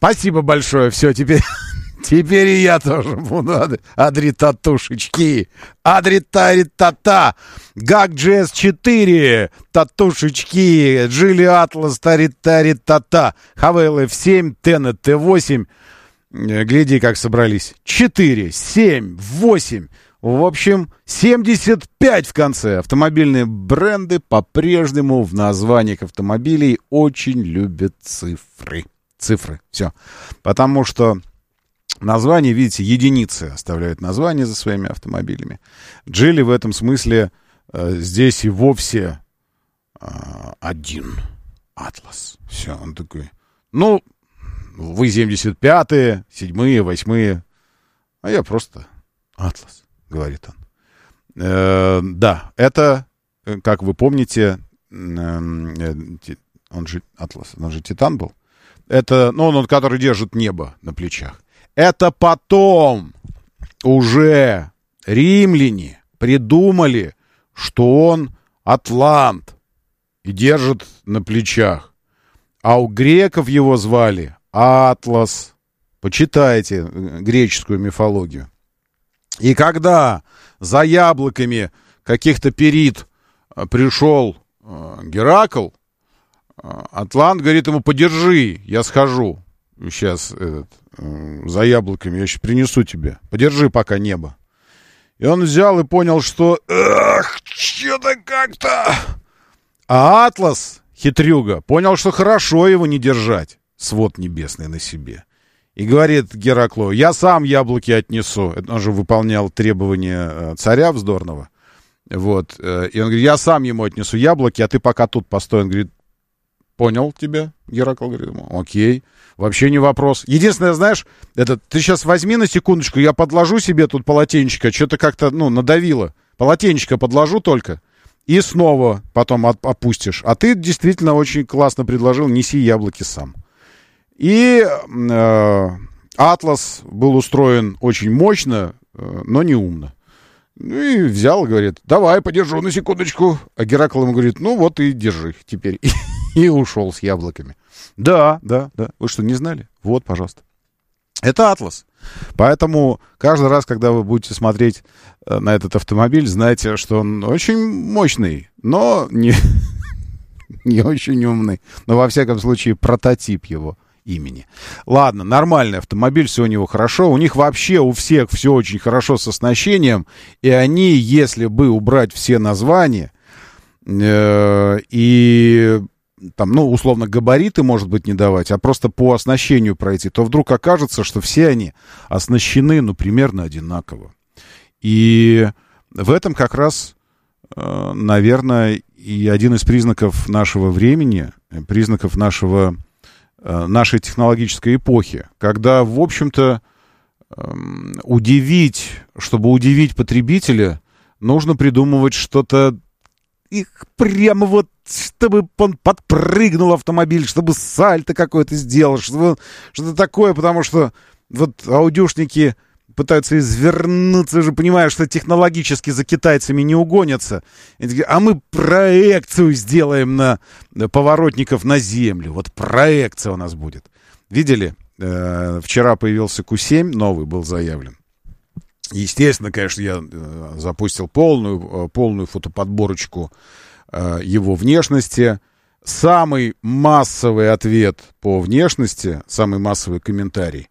Спасибо большое. Все, теперь и я тоже буду. Адри-татушечки. Адри-тари-та-та. GAG GS4. Татушечки. Geely Atlas тари-тари-та-та. Havail F7. Tenet T8. Гляди, как собрались. 4, 7, 8. В общем, 75 в конце. Автомобильные бренды по-прежнему в названиях автомобилей очень любят цифры. Цифры, все. Потому что названия, видите, единицы оставляют названия за своими автомобилями. Geely в этом смысле здесь и вовсе один. Атлас. Все, он такой. Ну, вы 75-е, 7-е, 8-е, а я просто Атлас, говорит он. Да, это, как вы помните, он же Атлас, он же Титан был. Это, ну, он, который держит небо на плечах. Это потом уже римляне придумали, что он Атлант и держит на плечах. А у греков его звали Атлас. Почитайте греческую мифологию. И когда за яблоками каких-то перид пришел Геракл, Атлант говорит ему: подержи, я схожу сейчас за яблоками, я сейчас принесу тебе. Подержи пока небо. И он взял и понял, что что-то как-то... А Атлас, хитрюга, понял, что хорошо его не держать, свод небесный на себе. И говорит Гераклу: я сам яблоки отнесу. Он же выполнял требования царя вздорного. Вот. И он говорит: я сам ему отнесу яблоки, а ты пока тут постой. Он говорит: понял тебя, Геракл. Говорит ему: окей, вообще не вопрос. Единственное, знаешь, ты сейчас возьми на секундочку, я подложу себе тут полотенчика, что-то как-то, надавило. Полотенчика подложу только, и снова потом опустишь. А ты действительно очень классно предложил: неси яблоки сам. И Атлас был устроен очень мощно, но не умно. Ну и взял, говорит: давай, подержу на секундочку. А Геракл ему говорит: ну вот и держи их теперь. И ушел с яблоками. Да. Вы что, не знали? Вот, пожалуйста. Это Атлас. Поэтому каждый раз, когда вы будете смотреть на этот автомобиль, знайте, что он очень мощный, но не очень умный. Но, во всяком случае, прототип его имени. Ладно, нормальный автомобиль, все у него хорошо. У них вообще у всех все очень хорошо с оснащением. И они, если бы убрать все названия и там, условно, габариты, может быть, не давать, а просто по оснащению пройти, то вдруг окажется, что все они оснащены, примерно одинаково. И в этом как раз, наверное, и один из признаков нашего времени, признаков нашей технологической эпохи, когда, в общем-то, чтобы удивить потребителя, нужно придумывать что-то, их прямо вот, чтобы он подпрыгнул автомобиль, чтобы сальто какое-то сделал, что-то такое, потому что вот аудюшники пытаются извернуться, уже понимая, что технологически за китайцами не угонятся. А мы проекцию сделаем на поворотников на землю. Вот проекция у нас будет. Видели? Вчера появился Q7, новый был заявлен. Естественно, конечно, я запустил полную фотоподборочку его внешности. Самый массовый ответ по внешности, самый массовый комментарий: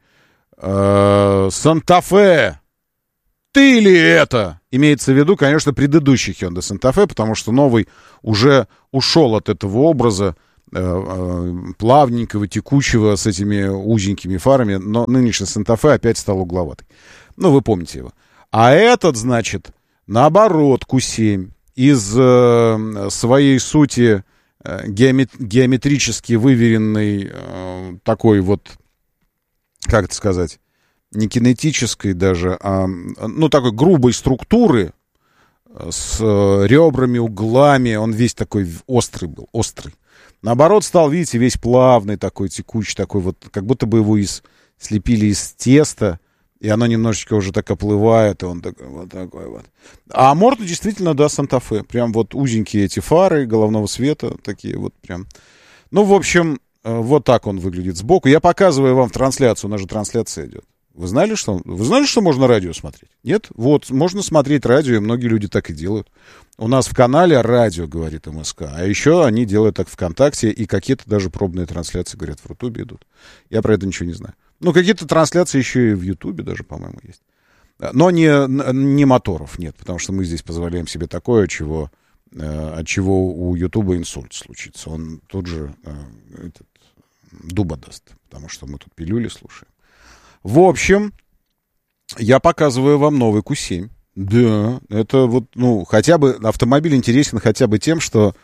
Санта-Фе, ты ли это? Имеется в виду, конечно, предыдущий Hyundai Santa Fe, потому что новый уже ушел от этого образа плавненького, текучего, с этими узенькими фарами, но нынешний Santa Fe опять стал угловатый. Вы помните его. А этот, значит, наоборот, Q7, из своей сути геометрически выверенный такой вот, как это сказать, не кинетической даже, а такой грубой структуры, с ребрами, углами, он весь такой острый был, острый. Наоборот, стал, видите, весь плавный такой, текучий, такой вот, как будто бы его слепили из теста, и оно немножечко уже так оплывает, и он такой вот. А морда действительно, да, Санта-Фе. Прям вот узенькие эти фары головного света, такие вот прям. В общем, Вот так он выглядит сбоку. Я показываю вам трансляцию, у нас же трансляция идет. Вы знали, что можно радио смотреть? Нет? Вот, можно смотреть радио, и многие люди так и делают. У нас в канале радио, говорит МСК, а еще они делают так ВКонтакте, и какие-то даже пробные трансляции, говорят, в Рутубе идут. Я про это ничего не знаю. Ну, какие-то трансляции еще и в Ютубе даже, по-моему, есть. Но не моторов, нет, потому что мы здесь позволяем себе такое, от чего у Ютуба инсульт случится. Он тут же дуба даст, потому что мы тут пилюли слушаем. В общем, я показываю вам новый Q7. Да, это вот, хотя бы автомобиль интересен хотя бы тем, что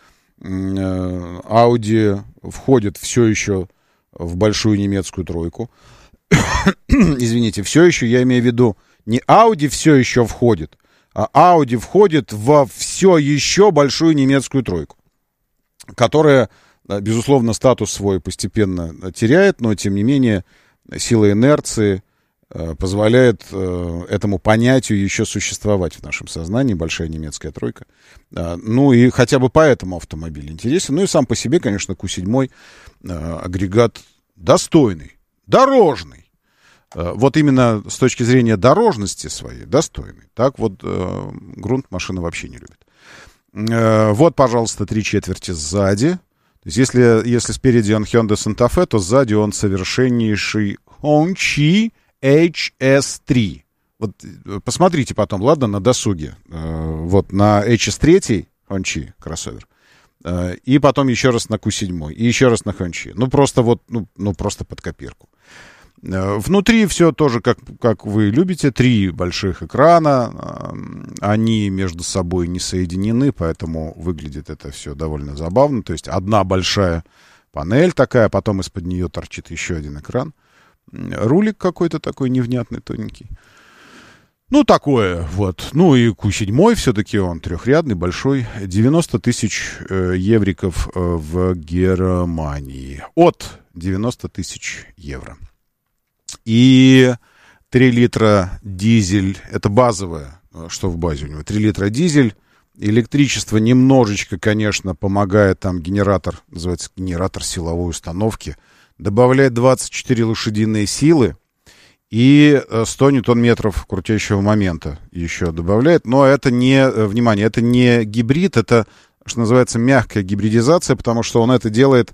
Audi входит все еще в большую немецкую тройку. Извините, все еще, я имею в виду, не Audi все еще входит, а Audi входит во все еще большую немецкую тройку, которая, безусловно, статус свой постепенно теряет, но, тем не менее, сила инерции позволяет этому понятию еще существовать в нашем сознании, большая немецкая тройка. Ну и хотя бы поэтому автомобиль интересен. Ну и сам по себе, конечно, Q7 агрегат достойный, дорожный. Вот именно с точки зрения дорожности своей достойный. Так вот грунт машина вообще не любит. Вот, пожалуйста, 3/4 сзади. То есть если спереди он Hyundai Santa Fe, то сзади он совершеннейший Hongqi HS3. Вот посмотрите потом, ладно, на досуге. Вот на HS3 Hongqi кроссовер. И потом еще раз на Q7. И еще раз на Hongqi. Просто под копирку. Внутри все тоже, как вы любите. 3 больших экрана. Они между собой не соединены, поэтому выглядит это все довольно забавно. То есть одна большая панель такая, потом из-под нее торчит еще один экран. Рулик какой-то такой невнятный, тоненький. Ну, такое вот. Ну, и Q7 все-таки он трехрядный, большой. 90 тысяч евриков в Германии. От 90 тысяч евро. И 3 литра дизель. Это базовое, что в базе у него. 3 литра дизель. Электричество немножечко, конечно, помогает. Там генератор, называется генератор силовой установки. Добавляет 24 лошадиные силы. И 100 ньютон-метров крутящего момента еще добавляет. Но это внимание, это не гибрид, это, что называется, мягкая гибридизация, потому что он это делает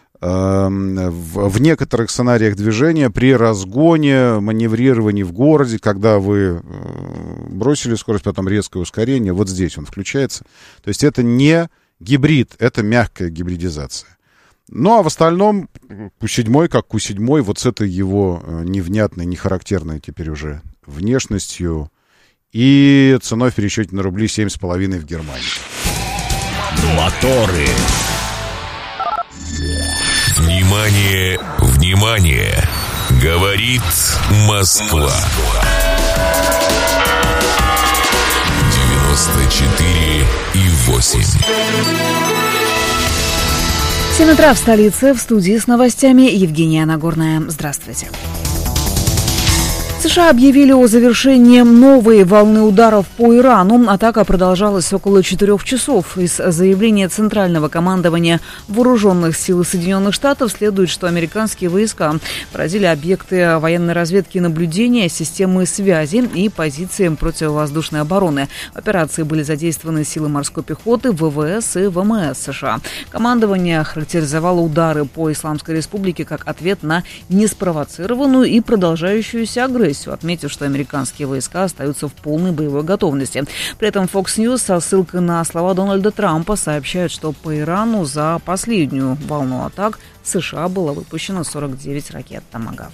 в некоторых сценариях движения при разгоне, маневрировании в городе, когда вы бросили скорость, потом резкое ускорение, вот здесь он включается. То есть это не гибрид, это мягкая гибридизация. Ну, а в остальном Q7 как Q7, вот с этой его невнятной, нехарактерной теперь уже внешностью и ценой в пересчете на рубли 7,5 в Германии. Моторы. Внимание, внимание! Говорит Москва. 94,8. 7 утра в столице. В студии с новостями Евгения Нагорная. Здравствуйте. США объявили о завершении новой волны ударов по Ирану. Атака продолжалась около 4 часов. Из заявления Центрального командования Вооруженных сил Соединенных Штатов следует, что американские войска поразили объекты военной разведки и наблюдения, системы связи и позиции противовоздушной обороны. В операции были задействованы силы морской пехоты, ВВС и ВМС США. Командование характеризовало удары по Исламской Республике как ответ на неспровоцированную и продолжающуюся агрессию, отметив, что американские войска остаются в полной боевой готовности. При этом Fox News со ссылкой на слова Дональда Трампа сообщает, что по Ирану за последнюю волну атак США было выпущено 49 ракет «Томагавк».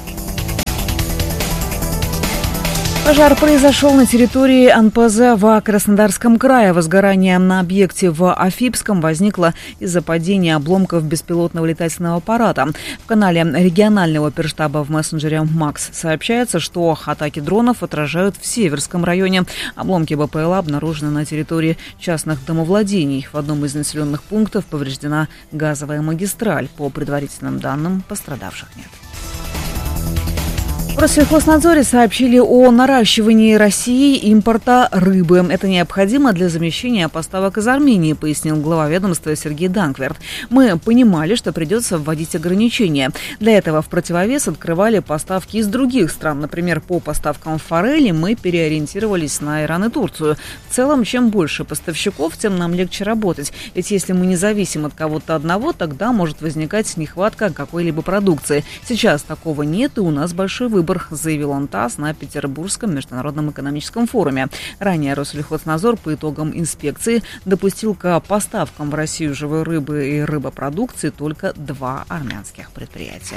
Пожар произошел на территории НПЗ в Краснодарском крае. Возгорание на объекте в Афипском возникло из-за падения обломков беспилотного летательного аппарата. В канале регионального оперштаба в мессенджере «Макс» сообщается, что атаки дронов отражают в Северском районе. Обломки БПЛА обнаружены на территории частных домовладений. В одном из населенных пунктов повреждена газовая магистраль. По предварительным данным, пострадавших нет. В Россельхознадзоре сообщили о наращивании России импорта рыбы. Это необходимо для замещения поставок из Армении, пояснил глава ведомства Сергей Данкверт. Мы понимали, что придется вводить ограничения. Для этого в противовес открывали поставки из других стран. Например, по поставкам форели мы переориентировались на Иран и Турцию. В целом, чем больше поставщиков, тем нам легче работать. Ведь если мы не зависим от кого-то одного, тогда может возникать нехватка какой-либо продукции. Сейчас такого нет, и у нас большой выбор, заявил он ТАСС на Петербургском международном экономическом форуме. Ранее Россельхознадзор по итогам инспекции допустил к поставкам в Россию живой рыбы и рыбопродукции только 2 армянских предприятия.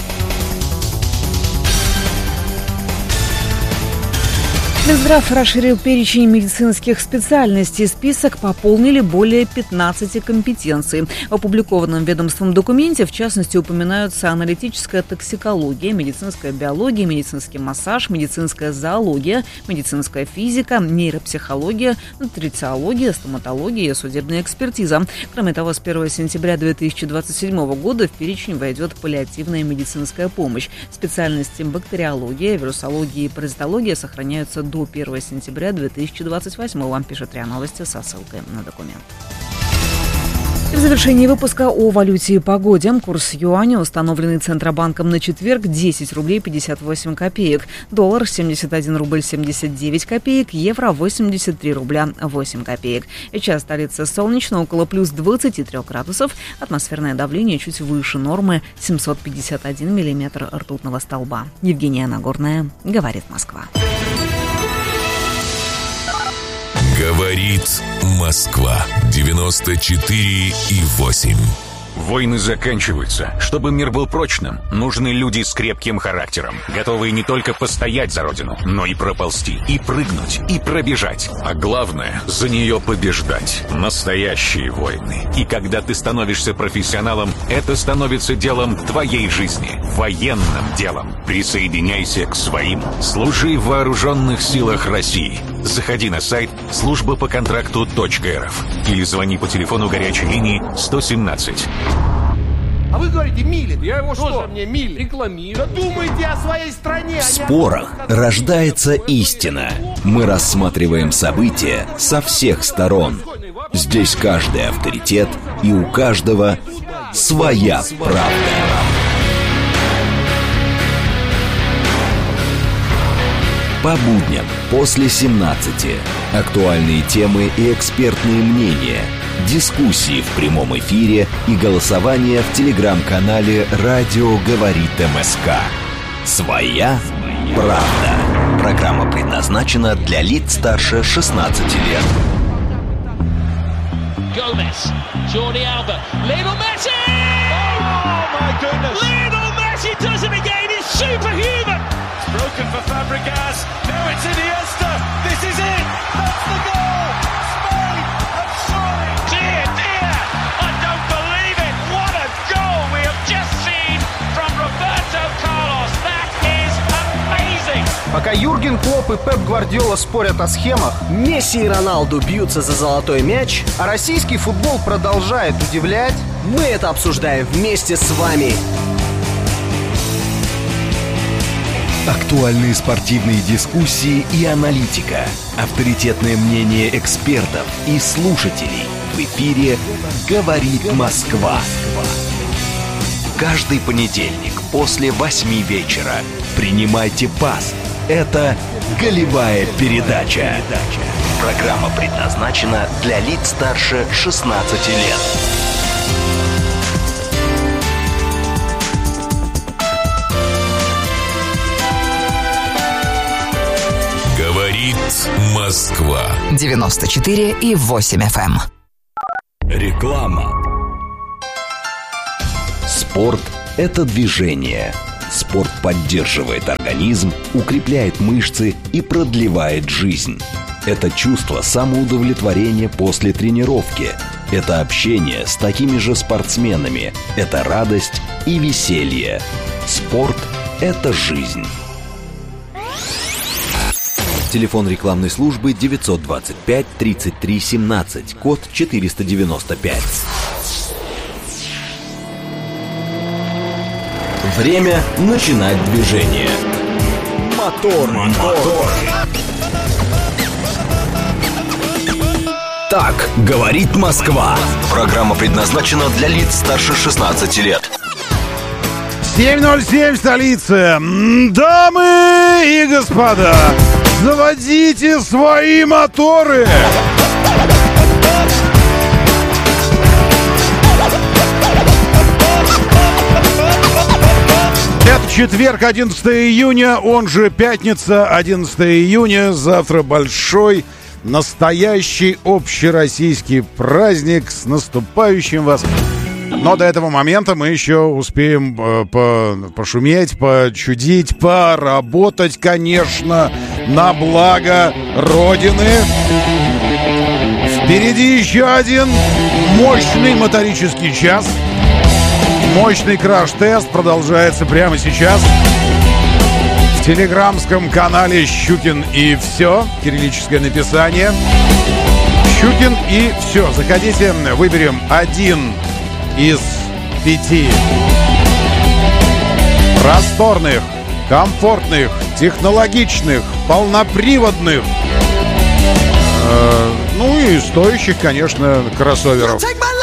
Минздрав расширил перечень медицинских специальностей. Список пополнили более 15 компетенций. В опубликованном ведомством документе, в частности, упоминаются аналитическая токсикология, медицинская биология, медицинский массаж, медицинская зоология, медицинская физика, нейропсихология, нутрициология, стоматология и судебная экспертиза. Кроме того, с 1 сентября 2027 года в перечень войдет паллиативная медицинская помощь. Специальности бактериология, вирусология и паразитология сохраняются до 1 сентября 2028-го, пишет РИА Новости со ссылкой на документ. И в завершении выпуска о валюте и погоде. Курс юаня, установленный Центробанком на четверг, 10 рублей 58 копеек. Доллар 71 рубль 79 копеек. Евро 83 рубля 8 копеек. Сейчас столица солнечно, около плюс 23 градусов. Атмосферное давление чуть выше нормы, 751 миллиметр ртутного столба. Евгения Нагорная, говорит Москва. Говорит Москва. 94,8. Войны заканчиваются. Чтобы мир был прочным, нужны люди с крепким характером, готовые не только постоять за родину, но и проползти, и прыгнуть, и пробежать. А главное, за нее побеждать. Настоящие войны. И когда ты становишься профессионалом, это становится делом твоей жизни. Военным делом. Присоединяйся к своим. Служи в вооруженных силах России. Заходи на сайт службапоконтракту.рф или звони по телефону горячей линии 117. А вы говорите, Милин. Я его что? Мне Милин? Рекламирую. Да думайте о своей стране. В спорах рождается истина. Мы рассматриваем события со всех сторон. Здесь каждый авторитет, и у каждого своя правда. По будням после 17. Актуальные темы и экспертные мнения. Дискуссии в прямом эфире и голосование в телеграм-канале «Радио говорит МСК». Своя правда. Программа предназначена для лиц старше 16 лет. Gomez, Jordi Alba, Lionel Messi! Oh my goodness! Lionel Messi does it again! He's superhuman! It's broken for Fabregas. Now it's Iniesta. This is it. That's the goal. Spain have scored. Dear, dear, I don't believe it. What a goal we have just seen from Roberto Carlos. That is amazing. Пока Юрген Клопп и Пеп Гвардиола спорят о схемах, Месси и Роналду бьются за золотой мяч, а российский футбол продолжает удивлять, мы это обсуждаем вместе с вами. Актуальные спортивные дискуссии и аналитика. Авторитетное мнение экспертов и слушателей. В эфире «Говорит Москва». Каждый понедельник после 8 вечера принимайте пас. Это «Голевая передача». Программа предназначена для лиц старше 16 лет. Говорит Москва. 94,8 FM. Реклама. Спорт – это движение. Спорт поддерживает организм, укрепляет мышцы и продлевает жизнь. Это чувство самоудовлетворения после тренировки. Это общение с такими же спортсменами. Это радость и веселье. Спорт – это жизнь. Телефон рекламной службы 925 33 17, код 495. Время начинать движение. Мотор. Так говорит Москва. Программа предназначена для лиц старше 16 лет. 7:07 в столице. Дамы и господа, заводите свои моторы. Это четверг, 11 июня, он же пятница, 11 июня. Завтра большой, настоящий общероссийский праздник. С наступающим вас! Но до этого момента мы еще успеем пошуметь, почудить, поработать, конечно, на благо Родины. Впереди еще один мощный моторический час. Мощный краш-тест продолжается прямо сейчас в телеграмском канале «Щукин и все». Кириллическое написание. «Щукин и все». Заходите, выберем один из 5 просторных, комфортных, технологичных, полноприводных, ну и стоящих, конечно, кроссоверов.